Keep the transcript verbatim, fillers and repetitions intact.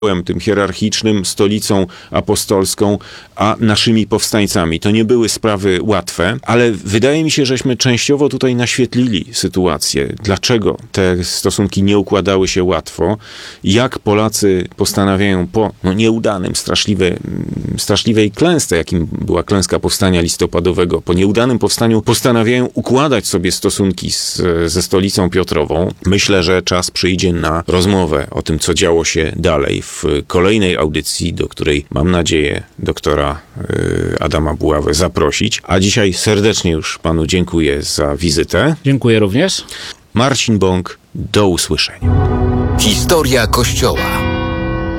tym hierarchicznym, stolicą apostolską, a naszymi powstańcami. To nie były sprawy łatwe, ale wydaje mi się, żeśmy częściowo tutaj naświetlili sytuację. Dlaczego te stosunki nie układały się łatwo? Jak Polacy postanawiają po no, nieudanym, straszliwej, straszliwej klęsce, jakim była klęska powstania listopadowego, po nieudanym powstaniu postanawiają układać sobie stosunki z, ze stolicą Piotrową. Myślę, że czas przyjdzie na rozmowę o tym, co działo się dalej w kolejnej audycji, do której mam nadzieję doktora Adama Buławę zaprosić. A dzisiaj serdecznie już panu dziękuję za wizytę. Dziękuję również. Marcin Bąk, do usłyszenia. Historia Kościoła.